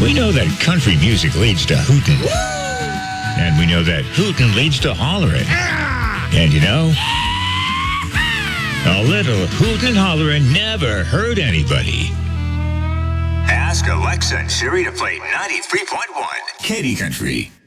We know that country music leads to hootin'. And we know that hootin' leads to hollerin'. And you know, a little hootin' and hollerin' never hurt anybody. Ask Alexa and Siri to play 93.1 Katy Country.